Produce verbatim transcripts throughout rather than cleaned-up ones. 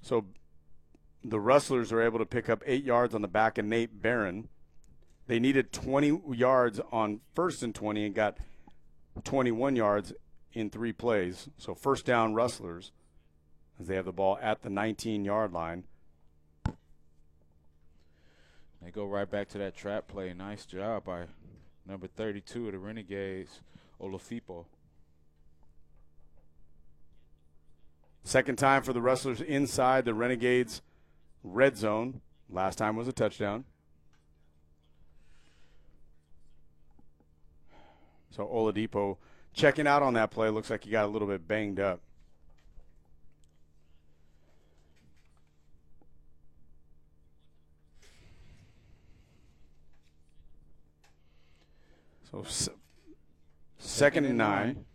So the Rustlers are able to pick up eight yards on the back of Nate Barron. They needed twenty yards on first and twenty and got twenty-one yards in three plays. So first down Rustlers as they have the ball at the nineteen-yard line. They go right back to that trap play. Nice job by number thirty-two of the Renegades, Olafipo. Second time for the Rustlers inside the Renegades red zone. Last time was a touchdown. So Oladipo checking out on that play. Looks like he got a little bit banged up. So s- second and nine.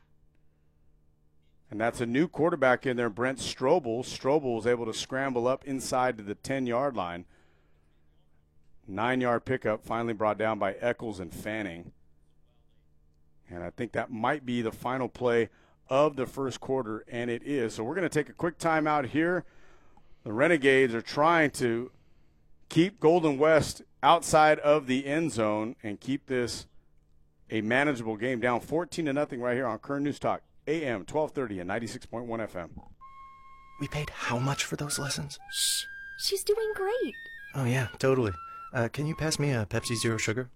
And that's a new quarterback in there, Brent Strobel. Strobel was able to scramble up inside to the ten-yard line. Nine-yard pickup, finally brought down by Eccles and Fanning. And I think that might be the final play of the first quarter, and it is. So we're going to take a quick timeout here. The Renegades are trying to keep Golden West outside of the end zone and keep this a manageable game, down fourteen to nothing right here on Kern News Talk, A M twelve thirty and ninety-six point one F M. We paid how much for those lessons? Shh, she's doing great. Oh, yeah, totally. Uh, can you pass me a Pepsi Zero Sugar?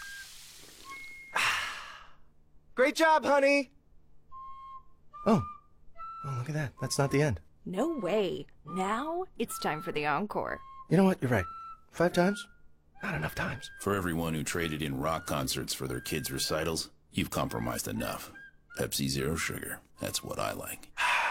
Great job, honey! Oh. Oh, look at that. That's not the end. No way. Now it's time for the encore. You know what? You're right. Five times? Not enough times. For everyone who traded in rock concerts for their kids' recitals, you've compromised enough. Pepsi Zero Sugar. That's what I like.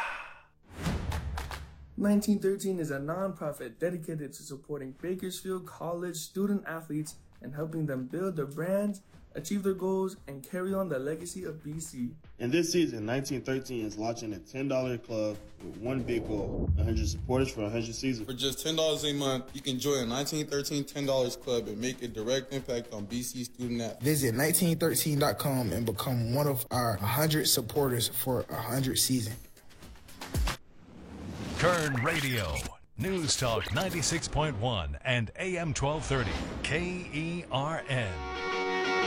nineteen thirteen is a nonprofit dedicated to supporting Bakersfield College student athletes and helping them build their brands, achieve their goals, and carry on the legacy of B C. And this season, nineteen thirteen is launching a ten dollar club with one big goal, one hundred supporters for one hundred seasons. For just ten dollars a month, you can join a nineteen thirteen ten dollars club and make a direct impact on B C student athletes. Visit nineteen thirteen dot com and become one of our one hundred supporters for one hundred seasons. Kern Radio, News Talk ninety-six point one and A M twelve thirty, K E R N.